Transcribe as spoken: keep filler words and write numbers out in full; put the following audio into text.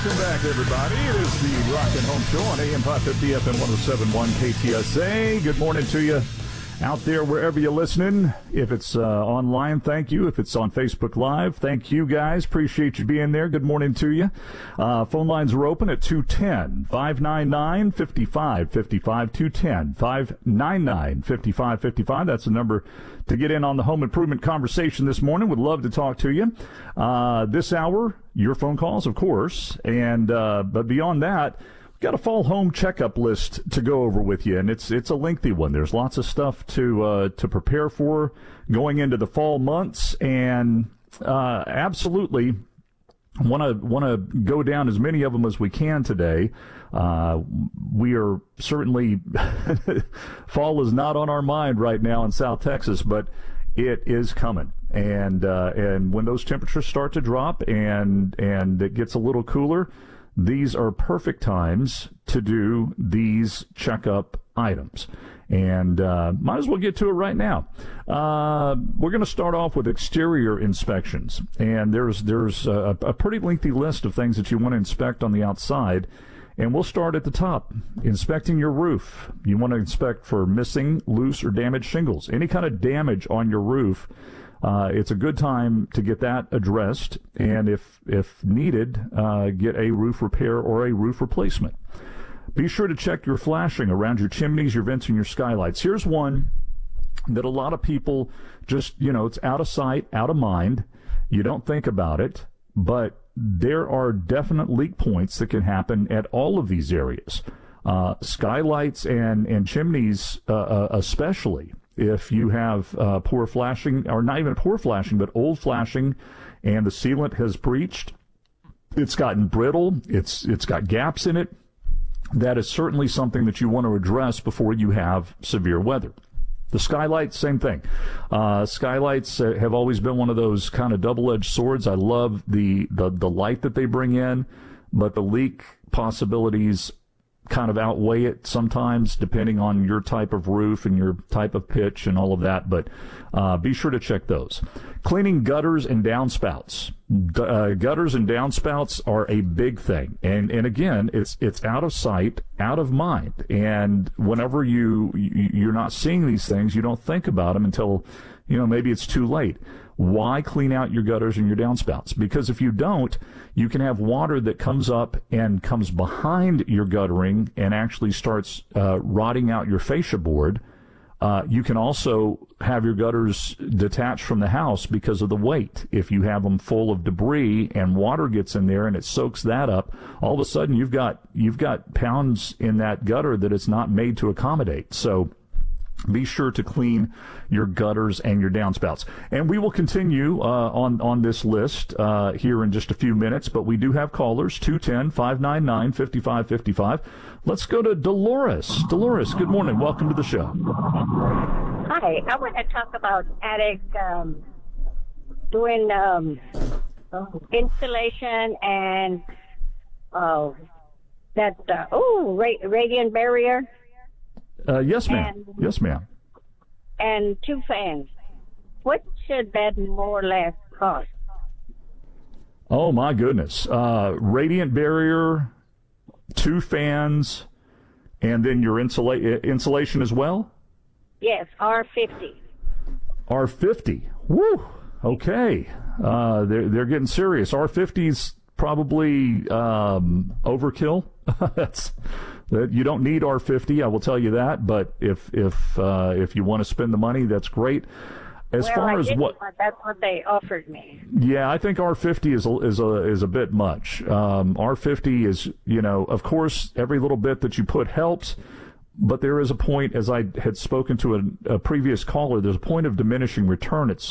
Welcome back, everybody. It is the Rock and Home Show on A M five fifty, F M one oh seven point one K T S A. Good morning to you out there wherever you're listening. If it's uh, online, thank you. If it's on Facebook Live, thank you, guys. Appreciate you being there. Good morning to you. Uh, phone lines are open at two one zero, five nine nine, five five five five, two one zero, five nine nine, five five five five. That's the number to get in on the home improvement conversation this morning. Would love to talk to you. Uh, this hour, your phone calls, of course. And uh, but beyond that, got a fall home checkup list to go over with you, and it's it's a lengthy one. There's lots of stuff to uh, to prepare for going into the fall months, and uh, absolutely want to want to go down as many of them as we can today. Uh, we are certainly fall is not on our mind right now in South Texas, but it is coming, and uh, and when those temperatures start to drop and and it gets a little cooler, these are perfect times to do these checkup items. And uh, might as well get to it right now. Uh, we're going to start off with exterior inspections. And there's there's a, a pretty lengthy list of things that you want to inspect on the outside. And we'll start at the top, inspecting your roof. You want to inspect for missing, loose, or damaged shingles. Any kind of damage on your roof. Uh, it's a good time to get that addressed, and if if needed, uh, get a roof repair or a roof replacement. Be sure to check your flashing around your chimneys, your vents, and your skylights. Here's one that a lot of people just, you know, it's out of sight, out of mind. You don't think about it, but there are definite leak points that can happen at all of these areas. Uh, skylights and, and chimneys uh, uh, especially. If you have uh, poor flashing, or not even poor flashing, but old flashing, and the sealant has breached, it's gotten brittle, it's it's got gaps in it, that is certainly something that you want to address before you have severe weather. The skylights, same thing. Uh, skylights uh, have always been one of those kind of double-edged swords. I love the, the, the light that they bring in, but the leak possibilities kind of outweigh it sometimes, depending on your type of roof and your type of pitch and all of that. But uh, be sure to check those. Cleaning gutters and downspouts. D- uh, gutters and downspouts are a big thing, and and again, it's it's out of sight, out of mind. And whenever you you're not seeing these things, you don't think about them until, you know, maybe it's too late. Why clean out your gutters and your downspouts? Because if you don't, you can have water that comes up and comes behind your guttering and actually starts uh, rotting out your fascia board. Uh, you can also have your gutters detached from the house because of the weight. If you have them full of debris and water gets in there and it soaks that up, all of a sudden you've got you've got pounds in that gutter that it's not made to accommodate. So be sure to clean your gutters and your downspouts. And we will continue uh, on, on this list uh, here in just a few minutes, but we do have callers, two one zero, five nine nine, five five five five. Let's go to Dolores. Dolores, good morning. Welcome to the show. Hi. I want to talk about attic, um, doing um, installation and uh, that, uh, oh, ra- radiant barrier. Uh, yes, ma'am. And, yes, ma'am. And two fans. What should that more or less cost? Oh, my goodness. Uh, radiant barrier, two fans, and then your insula- insulation as well? Yes, R fifty. R fifty. Woo! Okay. Uh, they're, they're getting serious. R fifty's probably um, overkill. That's... You don't need R fifty, I will tell you that. But if if uh, if you want to spend the money, that's great. As well, far I as didn't, what, but that's what they offered me. Yeah, I think R fifty is a, is a is a bit much. Um, R fifty is, you know, of course, every little bit that you put helps. But there is a point, as I had spoken to a, a previous caller, there's a point of diminishing return at